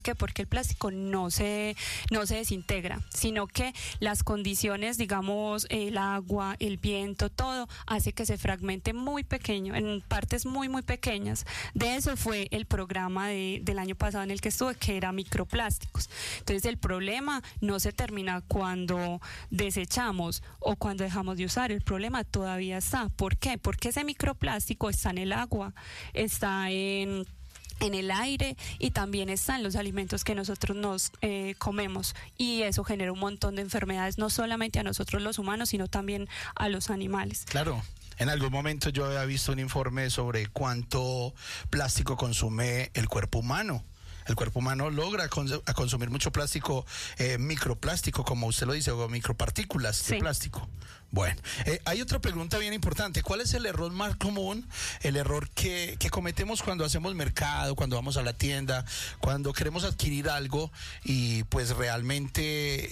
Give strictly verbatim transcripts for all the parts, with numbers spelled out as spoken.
qué? Porque el plástico no se, no se desintegra, sino que las condiciones, digamos, el agua, el viento, todo hace que se fragmente muy pequeño, en partes muy, muy pequeñas. De eso fue el programa de, del año pasado en el que estuve, que era microplásticos. Entonces el problema no se termina cuando desechamos o cuando dejamos de usar, el problema todavía está. ¿Por qué? Porque ese microplástico está en el agua, está en... en el aire y también están los alimentos que nosotros nos eh, comemos, y eso genera un montón de enfermedades, no solamente a nosotros los humanos, sino también a los animales. Claro. En algún momento yo había visto un informe sobre cuánto plástico consume el cuerpo humano. El cuerpo humano logra cons- a consumir mucho plástico, eh, microplástico, como usted lo dice, o micropartículas sí. de plástico. Bueno, eh, hay otra pregunta bien importante. ¿Cuál es el error más común, el error que, que cometemos cuando hacemos mercado, cuando vamos a la tienda, cuando queremos adquirir algo y pues realmente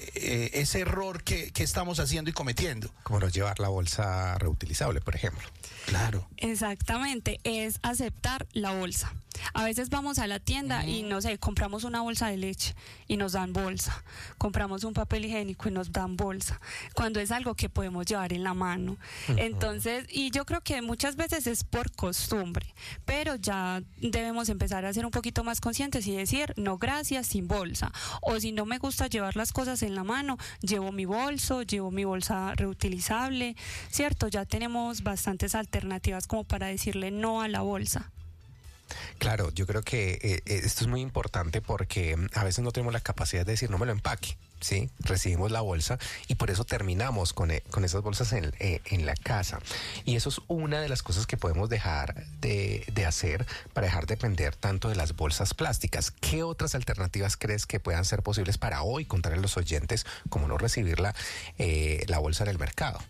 eh, ese error que, que estamos haciendo y cometiendo? Como no llevar la bolsa reutilizable, por ejemplo. Claro. Exactamente, es aceptar la bolsa. A veces vamos a la tienda y no sé, compramos una bolsa de leche y nos dan bolsa, compramos un papel higiénico y nos dan bolsa, cuando es algo que podemos llevar en la mano. Entonces, y yo creo que muchas veces es por costumbre, pero ya debemos empezar a ser un poquito más conscientes y decir, no gracias, sin bolsa. O si no me gusta llevar las cosas en la mano, llevo mi bolso, llevo mi bolsa reutilizable, ¿cierto? Ya tenemos bastantes alternativas como para decirle no a la bolsa. Claro, yo creo que eh, esto es muy importante porque a veces no tenemos la capacidad de decir no me lo empaque, ¿sí? Recibimos la bolsa y por eso terminamos con, eh, con esas bolsas en, eh, en la casa. Y eso es una de las cosas que podemos dejar de, de hacer para dejar de depender tanto de las bolsas plásticas. ¿Qué otras alternativas crees que puedan ser posibles para hoy contar a los oyentes cómo no recibir la, eh, la bolsa en el mercado?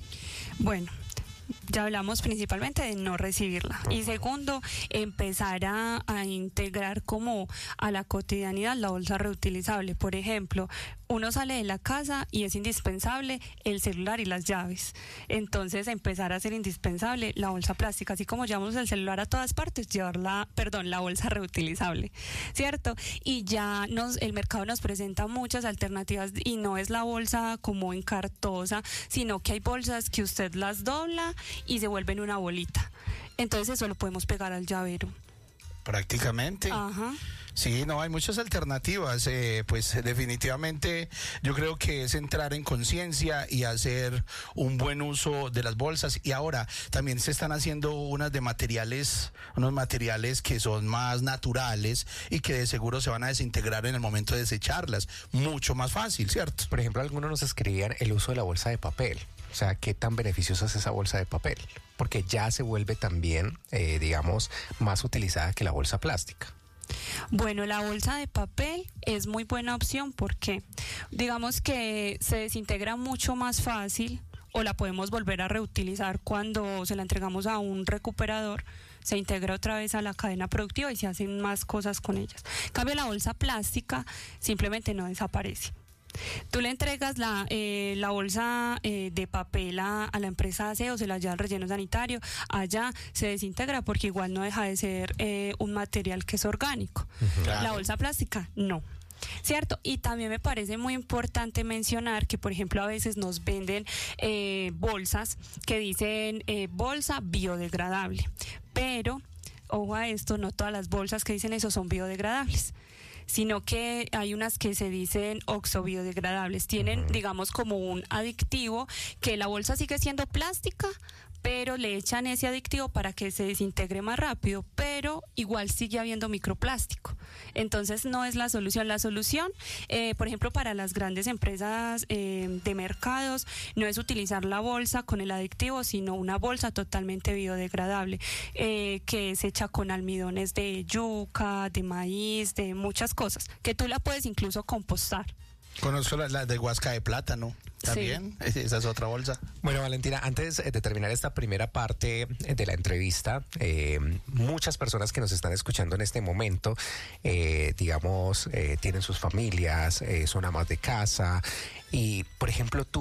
Bueno, ya hablamos principalmente de no recibirla. Y segundo, empezar a, a integrar como a la cotidianidad la bolsa reutilizable. Por ejemplo, uno sale de la casa y es indispensable el celular y las llaves. Entonces, empezar a ser indispensable la bolsa plástica. Así como llevamos el celular a todas partes, llevar la, perdón, la bolsa reutilizable, ¿cierto? Y ya nos, el mercado nos presenta muchas alternativas y no es la bolsa como encartosa, sino que hay bolsas que usted las dobla y se vuelven una bolita. Entonces eso lo podemos pegar al llavero. Prácticamente. Ajá. Sí, no, hay muchas alternativas. Eh, pues definitivamente yo creo que es entrar en conciencia y hacer un buen uso de las bolsas. Y ahora también se están haciendo unas de materiales, unos materiales que son más naturales y que de seguro se van a desintegrar en el momento de desecharlas. Mucho más fácil, ¿cierto? Por ejemplo, algunos nos escribían el uso de la bolsa de papel. O sea, ¿qué tan beneficiosa es esa bolsa de papel? Porque ya se vuelve también, eh, digamos, más utilizada que la bolsa plástica. Bueno, la bolsa de papel es muy buena opción porque digamos que se desintegra mucho más fácil, o la podemos volver a reutilizar cuando se la entregamos a un recuperador, se integra otra vez a la cadena productiva y se hacen más cosas con ellas. En cambio, la bolsa plástica simplemente no desaparece. Tú le entregas la, eh, la bolsa eh, de papel a, a la empresa de aseo, se la lleva al relleno sanitario, allá se desintegra porque igual no deja de ser eh, un material que es orgánico. Uh-huh. Claro. La bolsa plástica, no. ¿Cierto? Y también me parece muy importante mencionar que, por ejemplo, a veces nos venden eh, bolsas que dicen eh, bolsa biodegradable, pero, ojo a esto, no todas las bolsas que dicen eso son biodegradables, sino que hay unas que se dicen oxobiodegradables, tienen, uh-huh. digamos, como un adictivo que la bolsa sigue siendo plástica, pero le echan ese adictivo para que se desintegre más rápido, pero igual sigue habiendo microplástico. Entonces no es la solución. La solución, eh, por ejemplo, para las grandes empresas eh, de mercados, no es utilizar la bolsa con el adictivo, sino una bolsa totalmente biodegradable, eh, que es hecha con almidones de yuca, de maíz, de muchas cosas, que tú la puedes incluso compostar. Conozco la, la de guasca de plátano. También, sí. Esa es otra bolsa. Bueno, Valentina, antes de terminar esta primera parte de la entrevista, eh, muchas personas que nos están escuchando en este momento, eh, digamos, eh, tienen sus familias, eh, son amas de casa y, por ejemplo, tú,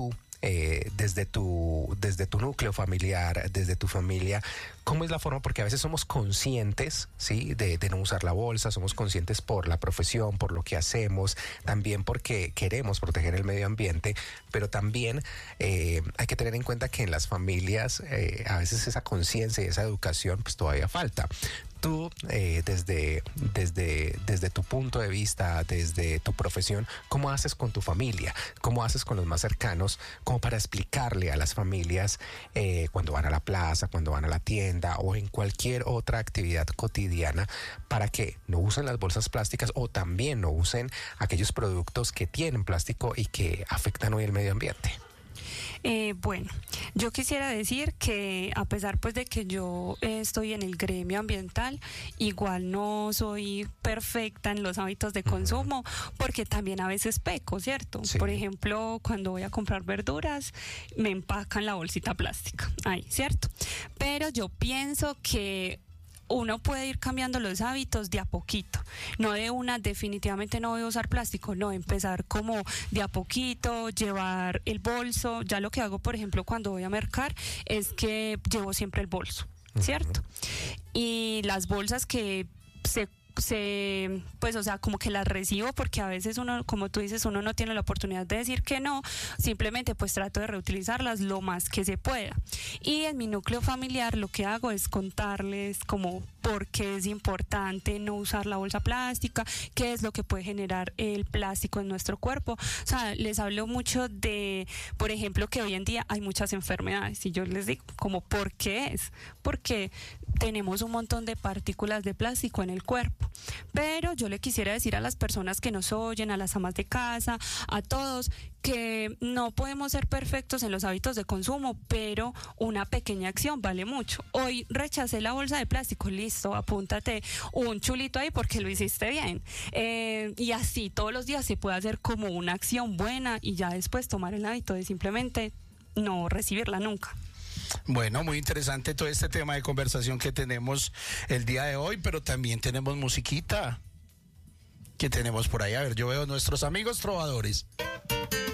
eh, desde tu, desde tu núcleo familiar, desde tu familia, ¿cómo es la forma? Porque a veces somos conscientes, ¿sí? De, de no usar la bolsa, somos conscientes por la profesión, por lo que hacemos, también porque queremos proteger el medio ambiente, pero también eh, hay que tener en cuenta que en las familias eh, a veces esa conciencia y esa educación pues todavía falta. Tú, eh, desde, desde, desde tu punto de vista, desde tu profesión, ¿cómo haces con tu familia? ¿Cómo haces con los más cercanos? Como para explicarle a las familias eh, cuando van a la plaza, cuando van a la tienda o en cualquier otra actividad cotidiana, para que no usen las bolsas plásticas o también no usen aquellos productos que tienen plástico y que afectan hoy el medio ambiente. Eh, bueno, yo quisiera decir que a pesar pues de que yo eh, estoy en el gremio ambiental, igual no soy perfecta en los hábitos de consumo, porque también a veces peco, ¿cierto? Sí. Por ejemplo, cuando voy a comprar verduras, me empacan la bolsita plástica, ahí, ¿cierto? Pero yo pienso que uno puede ir cambiando los hábitos de a poquito, no de una definitivamente no voy a usar plástico, no, empezar como de a poquito, llevar el bolso. Ya lo que hago, por ejemplo, cuando voy a mercar es que llevo siempre el bolso, ¿cierto? Y las bolsas que se se pues o sea como que las recibo, porque a veces uno, como tú dices, uno no tiene la oportunidad de decir que no, simplemente pues trato de reutilizarlas lo más que se pueda. Y en mi núcleo familiar lo que hago es contarles como por qué es importante no usar la bolsa plástica, qué es lo que puede generar el plástico en nuestro cuerpo. O sea, les hablo mucho de, por ejemplo, que hoy en día hay muchas enfermedades y yo les digo como por qué es, porque tenemos un montón de partículas de plástico en el cuerpo. Pero yo le quisiera decir a las personas que nos oyen, a las amas de casa, a todos, que no podemos ser perfectos en los hábitos de consumo, pero una pequeña acción vale mucho. Hoy rechacé la bolsa de plástico, listo, apúntate un chulito ahí porque lo hiciste bien. Eh, y así todos los días se puede hacer como una acción buena y ya después tomar el hábito de simplemente no recibirla nunca. Bueno, muy interesante todo este tema de conversación que tenemos el día de hoy, pero también tenemos musiquita que tenemos por ahí. A ver, yo veo nuestros amigos trovadores.